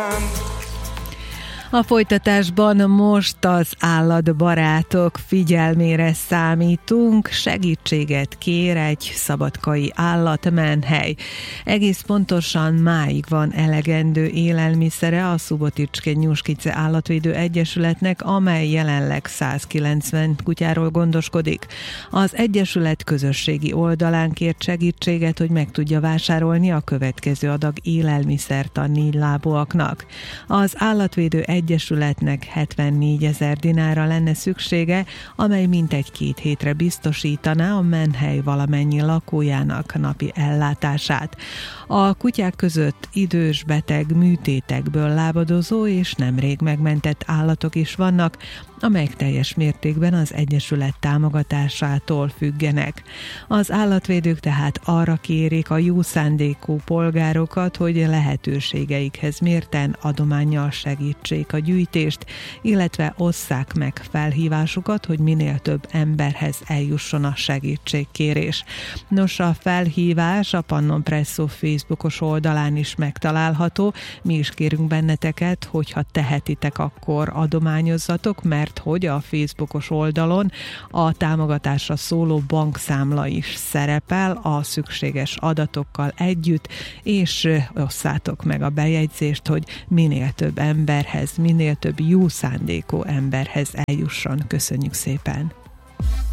A folytatásban most az állatbarátok figyelmére számítunk. Segítséget kér egy szabadkai állatmenhely. Egész pontosan máig van elegendő élelmiszere a Subotice-Nyuskice Állatvédő Egyesületnek, amely jelenleg 190 kutyáról gondoskodik. Az Egyesület közösségi oldalán kért segítséget, hogy meg tudja vásárolni a következő adag élelmiszert a négylábúaknak. Az Állatvédő Egyesületnek 74 000 dinárra lenne szüksége, amely mintegy 2 hétre biztosítaná a menhely valamennyi lakójának napi ellátását. A kutyák között idős, beteg, műtétekből lábadozó és nemrég megmentett állatok is vannak, amelyek teljes mértékben az Egyesület támogatásától függenek. Az állatvédők tehát arra kérik a jó szándékú polgárokat, hogy lehetőségeikhez mérten adománnyal segítsék a gyűjtést, illetve osszák meg felhívásukat, hogy minél több emberhez eljusson a segítségkérés. Nos, a felhívás a Pannon Presso Facebookos oldalán is megtalálható. Mi is kérünk benneteket, hogyha tehetitek, akkor adományozzatok, mert hogy a Facebookos oldalon a támogatásra szóló bankszámla is szerepel a szükséges adatokkal együtt, és osszátok meg a bejegyzést, hogy minél több emberhez, minél több jó szándékú emberhez eljusson. Köszönjük szépen!